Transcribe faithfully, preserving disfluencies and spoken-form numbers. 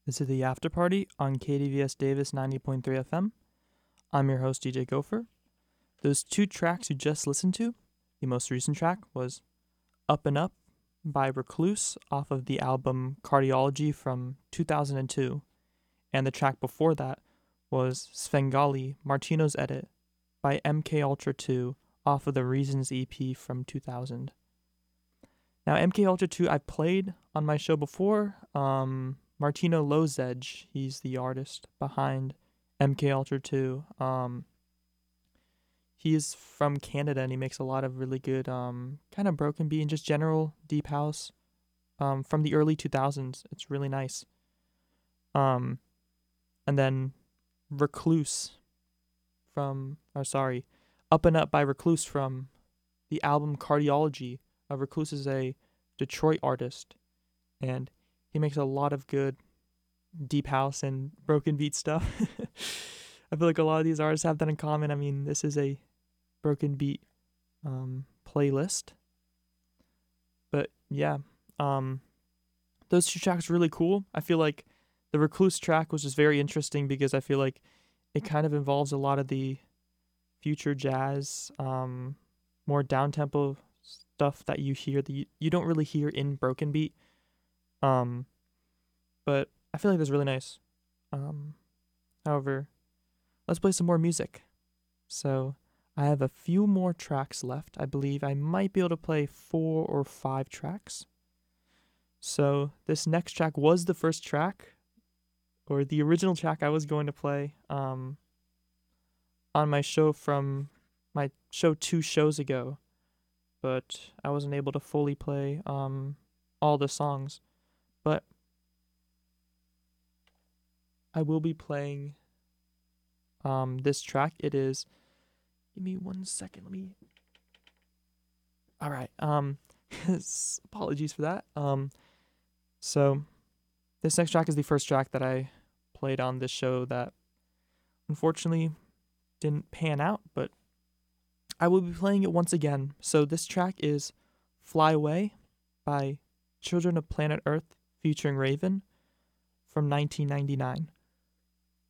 This is the After Party on K D V S Davis ninety point three F M. I'm your host, D J Gopher. Those two tracks you just listened to, the most recent track was Up and Up by Recluse off of the album Cardiology from two thousand two. And the track before that was Svengali, Martino's Edit by M K Ultra two off of the Reasons E P from two thousand. Now, M K Ultra two I played on my show before. Um, Martino Lozedge, he's the artist behind M K Ultra two. Um, he is from Canada and he makes a lot of really good um, kind of broken beat and just general deep house um, from the early two thousands. It's really nice. Um, and then Recluse from, oh sorry, Up and Up by Recluse from the album Cardiology. Uh, Recluse is a Detroit artist, and he makes a lot of good deep house and broken beat stuff. I feel like a lot of these artists have that in common. I mean, this is a broken beat um, playlist. But yeah, um, those two tracks are really cool. I feel like the Recluse track was just very interesting because I feel like it kind of involves a lot of the future jazz, um, more down-tempo stuff that you hear that you, you don't really hear in broken beat. Um, but I feel like that's really nice. Um, however, let's play some more music. So I have a few more tracks left. I believe I might be able to play four or five tracks. So this next track was the first track, or the original track I was going to play um, on my show from my show two shows ago, but I wasn't able to fully play um, all the songs. But I will be playing um, this track. It is. Give me one second. Let me. All right. Um, apologies for that. Um, so this next track is the first track that I played on this show that unfortunately didn't pan out, but I will be playing it once again. So this track is "Fly Away" by Children of Planet Earth featuring Raven from nineteen ninety-nine.